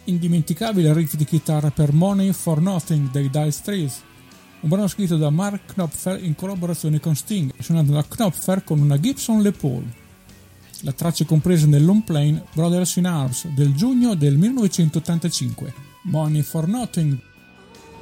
Indimenticabile riff di chitarra per Money for Nothing dei Dire Straits, un brano scritto da Mark Knopfler in collaborazione con Sting, suonato da Knopfler con una Gibson Les Paul. La traccia è compresa nel long play Brothers in Arms del giugno del 1985. Money for Nothing.